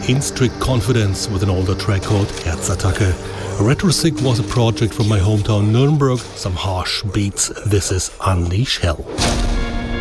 In Strict Confidence with an older track called Herzattacke. Retrosick was a project from my hometown Nuremberg, some harsh beats. This is Unleash Hell.